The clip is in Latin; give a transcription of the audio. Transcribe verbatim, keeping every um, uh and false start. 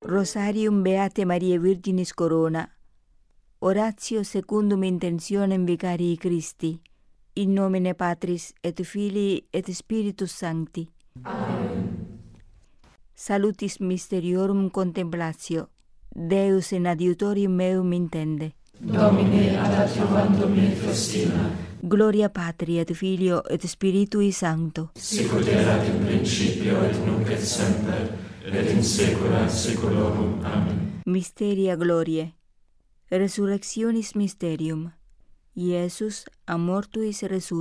Rosarium Beate Mariae Virginis Corona, oratio secundum intentionem Vicarii Christi, in nomine Patris et Filii et Spiritus Sancti. Amen. Salutis Mysteriorum Contemplatio, Deus in adiutorium meum intende. Domine ad adiuvandum in festina. Gloria Patri et Filio et Spiritui Sancto. Sicut erat in principio et nunc et semper, et in saecula saeculorum. Amen. Mysteria Gloriae. Resurrectionis Mysterium. Iesus a mortuis resurrectus.